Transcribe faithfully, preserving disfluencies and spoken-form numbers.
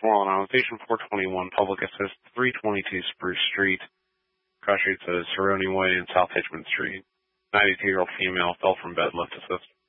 Westmoreland Island Station, four twenty-one Public Assist, three twenty-two Spruce Street, cross streets of Cerrone Way and South Hitchman Street. ninety-two-year-old female fell from bed, left assist.